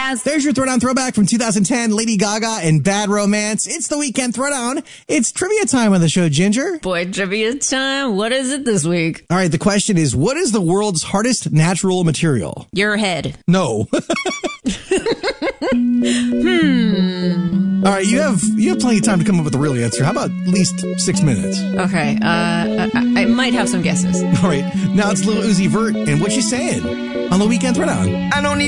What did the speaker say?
Jazz. There's your Throwdown throwback from 2010, Lady Gaga and Bad Romance. It's the Weekend Throwdown. It's trivia time on the show, Ginger. Boy, trivia time. What is it this week? All right, the question is, what is the world's hardest natural material? Your head. No. All right, you have plenty of time to come up with the real answer. How about at least 6 minutes? Okay, I might have some guesses. All right, now it's Lil Uzi Vert and What You Saying on the Weekend Throwdown. I don't